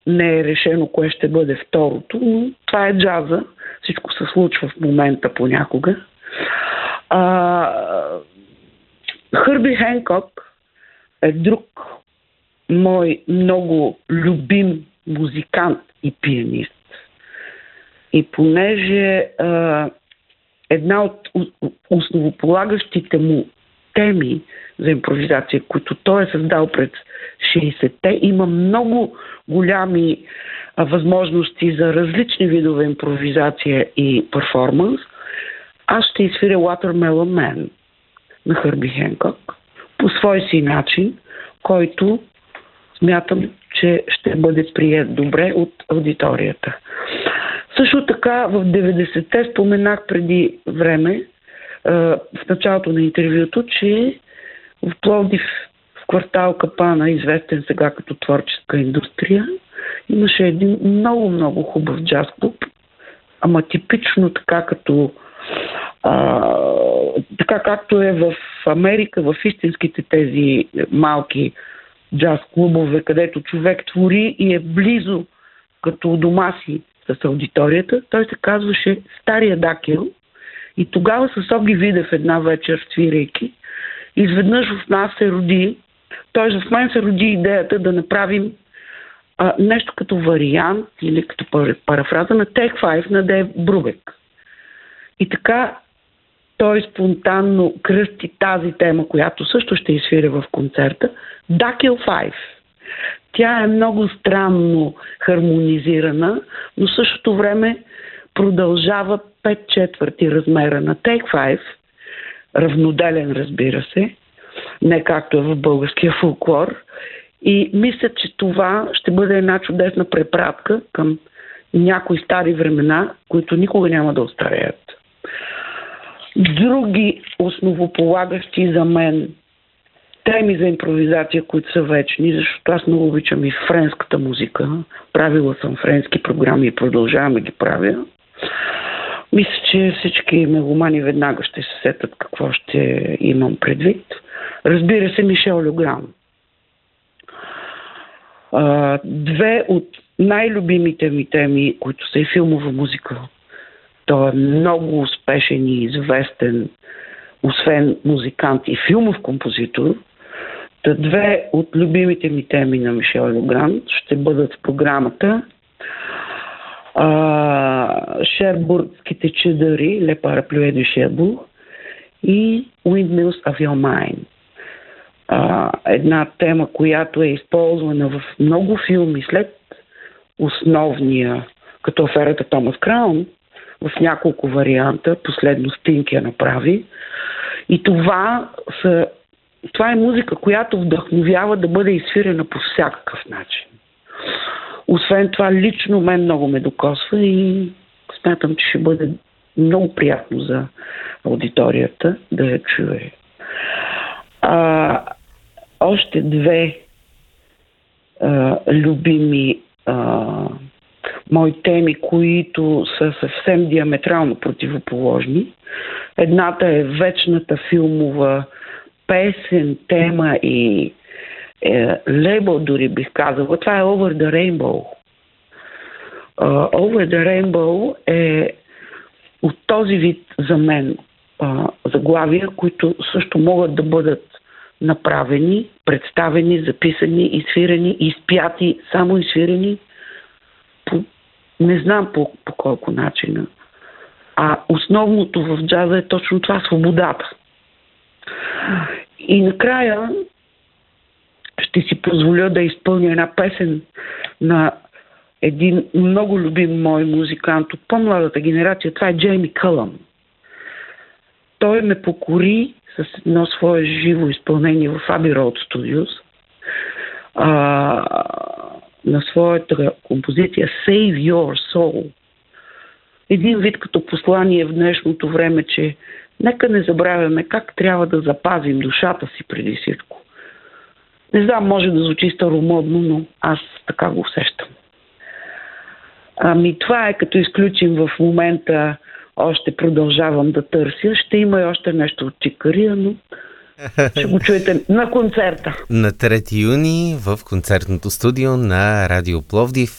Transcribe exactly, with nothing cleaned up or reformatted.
не е решено кое ще бъде второто, но това е джаза. Всичко се случва в момента понякога. А, Хърби Хенкок е друг мой много любим музикант и пианист. И понеже а, една от основополагащите му теми за импровизация, които той е създал през шейсетте, има много голями а, възможности за различни видове импровизация и перформанс. Аз ще изсвиря Watermelon Man на Хърби Хенкок по свой си начин, който смятам, че ще бъде прият добре от аудиторията. Също така в деветдесетте споменах преди време, в началото на интервюто, че в Пловдив, в квартал Капана, известен сега като творческа индустрия, имаше един много-много хубав джаз клуб, ама типично така като а, така както е в Америка, в истинските тези малки джаз клубове, където човек твори и е близо като у дома си с аудиторията, той се казваше Стария Дакел. И тогава с Оги Видев една вечер свирейки, изведнъж в нас се роди, т.е. в мен се роди идеята да направим а, нещо като вариант или като парафраза на Take Five на Дейв Брубек. И така той спонтанно кръсти тази тема, която също ще изсвиря в концерта, Дакел пет. Тя е много странно хармонизирана, но в същото време продължава пет четвърти размера на Take пет, равноделен, разбира се, не както е в българския фолклор. И мисля, че това ще бъде една чудесна препратка към някои стари времена, които никога няма да остареят. Други основополагащи за мен теми за импровизация, които са вечни, защото аз много обичам и френската музика. Правила съм френски програми и продължавам да ги правя. Мисля, че всички меломани веднага ще се сетят какво ще имам предвид. Разбира се, Мишел Легран. Две от най-любимите ми теми, които са и филмова музика. Той е много успешен и известен, освен музикант и филмов композитор. Та две от любимите ми теми на Мишел Легран ще бъдат в програмата. Шербургските чадъри, Le Parapluie de Cherbourg и Windmills of Your Mind. А, една тема, която е използвана в много филми след основния, като аферата Томас Краун, в няколко варианта, последно Стинг я направи. И това, са, това е музика, която вдъхновява да бъде изсвирена по всякакъв начин. Освен това, лично мен много ме докосва и смятам, че ще бъде много приятно за аудиторията да я чуе. А, още две а, любими а, мои теми, които са съвсем диаметрално противоположни. Едната е вечната филмова песен, тема и е, лейбъл, дори бих казала. Това е Over the Rainbow. Uh, Over the Rainbow е от този вид за мен uh, заглавия, които също могат да бъдат направени, представени, записани, изсвирени, изпяти, само изсвирени по, не знам по, по колко начина. А основното в джаза е точно това — свободата. И накрая ще си позволя да изпълня една песен на един много любим мой музикант от по-младата генерация. Това е Джейми Кълън. Той ме покори с едно свое живо изпълнение в Abbey Road Studios а, на своята композиция Save Your Soul. Един вид като послание в днешното време, че нека не забравяме как трябва да запазим душата си преди всичко. Не знам, може да звучи старомодно, но аз така го усещам. Ами това е, като изключим в момента още продължавам да търся. Ще има и още нещо от Чикария, но ще го чуете на концерта. На трети юни в концертното студио на Радио Пловдив.